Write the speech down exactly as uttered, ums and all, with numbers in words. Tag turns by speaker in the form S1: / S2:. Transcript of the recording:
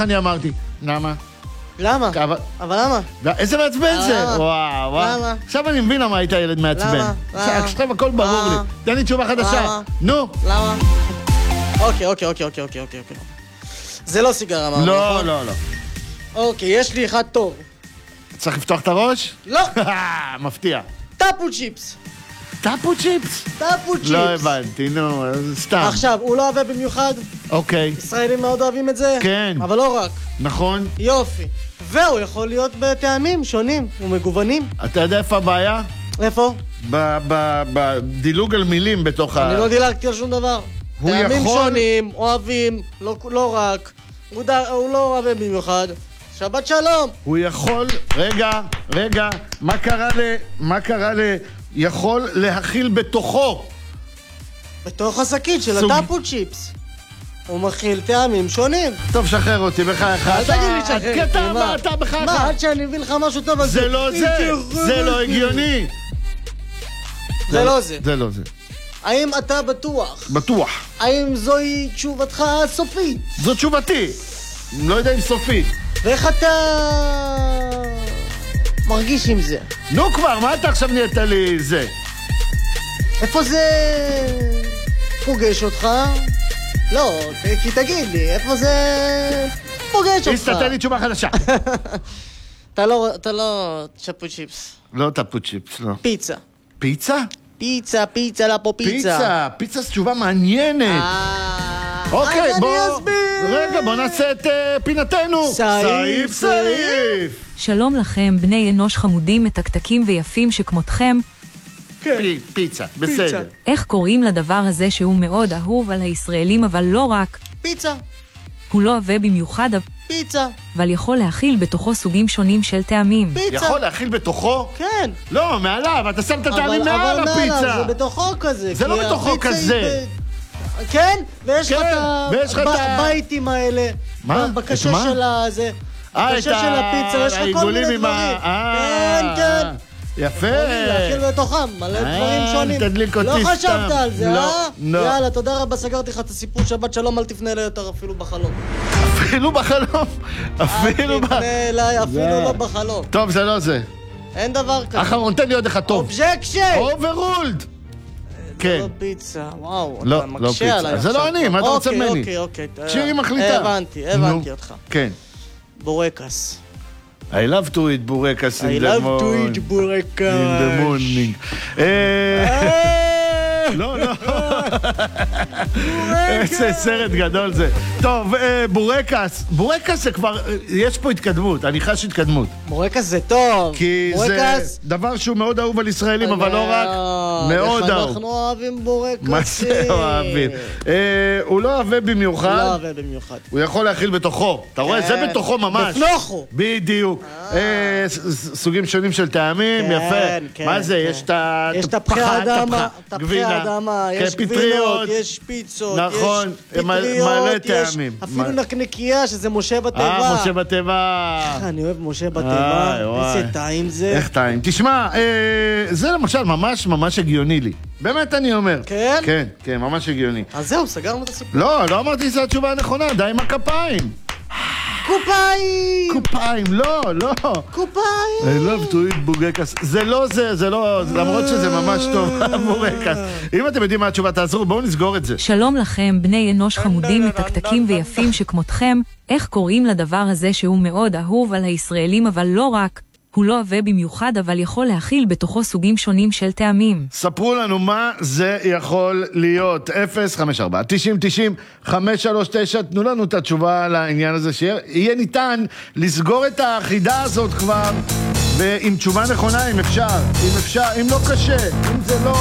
S1: אני אמרתי. למה?
S2: למה?
S1: אבל...
S2: אבל למה?
S1: איזה מעצבן זה?
S2: למה?
S1: וואו, וואו.
S2: למה?
S1: עכשיו אני מבין למה היית ילד מעצבן.
S2: למה? למה?
S1: עכשיו הכל ברור לי.
S2: למה?
S1: תן לי תשובה חדשה.
S2: למה?
S1: נו.
S2: למה? אוקיי, אוקיי, אוקיי, אוקיי, אוקיי, אוקיי. זה לא סיגר אמרנו.
S1: לא, לא, לא.
S2: אוקיי, יש לי אחד טוב.
S1: צריך לפתוח את הראש?
S2: לא!
S1: מפתיע.
S2: טאפו צ'יפס.
S1: טאפו צ'יפס?
S2: טאפו צ'יפס.
S1: לא הבנתי, נו, סתם.
S2: עכשיו, הוא לא אוהב במיוחד?
S1: אוקיי.
S2: ישראלים מאוד אוהבים את זה?
S1: כן.
S2: אבל לא רק.
S1: נכון.
S2: יופי. והוא יכול להיות בטעמים שונים ומגוונים.
S1: אתה יודע איפה הבעיה?
S2: איפה?
S1: בדילוג על מילים בתוך ה...
S2: אני לא דילגתי על שום דבר.
S1: הוא
S2: טעמים
S1: יכול-
S2: שונים, אוהבים, לא, לא רק. הוא, ד... הוא לא אוהב במיוחד. שבת שלום.
S1: הוא יכול... רגע, רגע, מה קרה ל... מה קרה ל... יכול להכיל בתוכו.
S2: בתוך השקית של
S1: סוג-
S2: הטאפו צ'יפס. הוא מכיל טעמים שונים.
S1: טוב, שחרר אותי, בחייך.
S2: אל
S1: אתה-
S2: תגיד לי שחרר.
S1: כי אתה,
S2: מה?
S1: מה, אתה בחייך.
S2: מה, עד שאני אביא לך משהו טוב, אז
S1: זה לא זה, זה לא הגיוני.
S2: זה לא זה.
S1: זה לא זה.
S2: האם אתה בטוח?
S1: בטוח.
S2: האם זוהי תשובתך הסופית?
S1: זו תשובתי. לא יודע אם סופית.
S2: ואיך אתה מרגיש עם זה?
S1: נו כבר, מה אתה עכשיו נהיית לי זה?
S2: איפה זה פוגש אותך? לא, ת- כי תגיד לי, איפה זה פוגש אותך?
S1: איסטה, תן לי תשובה חדשה.
S2: אתה לא, אתה לא צ'פו צ'יפס.
S1: לא טאפו צ'יפס, לא.
S2: פיצה.
S1: פיצה?
S2: פיצה, פיצה, לא פה פיצה.
S1: פיצה, פיצה זו תשובה מעניינת.
S2: אה...
S1: אוקיי,
S2: אז
S1: בוא...
S2: אני אסביר.
S1: רגע, בוא נעשה את אה, פינתנו.
S2: סעיף,
S1: סעיף.
S3: שלום לכם, בני אנוש חמודים, מתקתקים ויפים שכמותכם.
S1: פי- פיצה, בסדר.
S3: איך קוראים לדבר הזה שהוא מאוד אהוב על הישראלים, אבל לא רק,
S2: פיצה,
S3: הוא לא עבה במיוחד,
S2: פיצה,
S3: אבל יכול להכיל בתוכו סוגים שונים של טעמים.
S2: פיצה.
S1: יכול להכיל בתוכו?
S2: כן.
S1: לא, מעליו, אתה שם את
S2: אבל-
S1: הטעמים מעל
S2: אבל מעליו,
S1: הפיצה.
S2: זה בתוכו כזה.
S1: זה
S2: כי
S1: לא בתוכו
S2: הפיצה היא
S1: כזה.
S2: ב- כן, ויש לך
S1: כן,
S2: את
S1: ויש לך את ה-
S2: הבייטים האלה.
S1: מה?
S2: בקשה
S1: את מה?
S2: של הזה.
S1: אה, את
S2: בקשה של הפיצה, יש לך כל
S1: העיגולים
S2: מיני
S1: עם
S2: דברים.
S1: ה...
S2: כן,
S1: אה,
S2: כן.
S1: יפה.
S2: להכיל בתוכם, מלא
S1: אה,
S2: דברים שונים.
S1: תדליק אותי
S2: לא
S1: סתם.
S2: חשבת על זה,
S1: לא,
S2: אה?
S1: לא.
S2: יאללה, תודה רבה, סגרתי לך את הסיפור שבת שלום, אל תפנה אליי יותר אפילו בחלום.
S1: אפילו בחלום. אפילו
S2: אל
S1: ב...
S2: תפנה אליי אפילו
S1: זה-
S2: לא בחלום.
S1: טוב, זה לא זה.
S2: אין דבר כזה.
S1: אחרון, תן לי עוד אחד טוב.
S2: אובג'קשן!
S1: אוברולד. כן.
S2: לא פיצה, וואו,
S1: לא,
S2: אתה
S1: לא
S2: מקשה
S1: פיצה.
S2: עליי
S1: זה
S2: עכשיו.
S1: לא אני, מה אתה רוצה ממני?
S2: אוקיי, אוקיי, אוקיי.
S1: שהיא מחליטה.
S2: הבנתי, הבנתי
S1: נו.
S2: אותך.
S1: כן.
S2: בורקס.
S1: I love to eat בורקס in
S2: I
S1: the
S2: love to
S1: morning.
S2: eat בורקס.
S1: in the morning. אה, לא, לא. איזה סרט גדול זה. טוב, אה, בורקס. בורקס זה כבר, אה, יש פה התקדמות, אני חש התקדמות.
S2: בורקס זה טוב.
S1: כי זה
S2: בורקס...
S1: דבר שהוא מאוד אהוב על ישראלים, אבל לא רק, מאוד
S2: איך
S1: אהוב.
S2: אנחנו אוהבים בורקסים.
S1: מה זה אוהבים? אה, הוא לא אוהב
S2: לא
S1: במיוחד,
S2: אוהב במיוחד.
S1: הוא יכול להכיל בתוכו. אתה רואה? זה
S2: כן.
S1: בתוכו ממש.
S2: בפנוכו.
S1: בדיוק. אה, ס- ס- סוגים שונים של טעמים,
S2: כן,
S1: יפה.
S2: כן,
S1: מה זה?
S2: כן.
S1: יש את ה...
S2: יש תפוחי
S1: פחה-
S2: אדמה,
S1: תפחה-
S2: תפוחי
S1: גבינה.
S2: אדמה,
S1: כן,
S2: יש
S1: פטריות.
S2: גבינות, יש פיצות,
S1: נכון,
S2: יש
S1: מ- מלא
S2: פטריות, יש
S1: טעמים.
S2: אפילו
S1: מה-
S2: נקניקיה שזה משה בטבע.
S1: אה, משה בטבע.
S2: איך אני אוהב משה
S1: איי,
S2: בטבע,
S1: וואי.
S2: איזה טעים זה.
S1: איך טעים? תשמע, אה, זה למשל ממש ממש הגיוני לי. באמת אני אומר.
S2: כן?
S1: כן, כן, ממש הגיוני.
S2: אז זהו, סגרנו את הסיפור.
S1: לא, לא אמרתי שזו התשובה הנכונה, די עם הכפיים.
S2: קופאים!
S1: קופיים, לא, לא.
S2: קופאים!
S1: I love to eat בורקס. זה לא זה, זה לא, למרות שזה ממש טוב, בורקס. אם אתם יודעים מה התשובה, תעזרו, בואו נסגור את זה.
S3: שלום לכם, בני אנוש חמודים, מתקתקים ויפים שכמותכם. איך קוראים לדבר הזה שהוא מאוד אהוב על הישראלים, אבל לא רק, הוא לא עבה במיוחד, אבל יכול להכיל בתוכו סוגים שונים של טעמים.
S1: ספרו לנו מה זה יכול להיות. אפס חמש ארבע תשעים תשעים חמש שלוש תשע, תנו לנו את התשובה לעניין הזה, שיהיה ניתן לסגור את האחידה הזאת כבר, ועם תשובה נכונה, אם אפשר. אם אפשר, אם לא קשה, אם זה לא...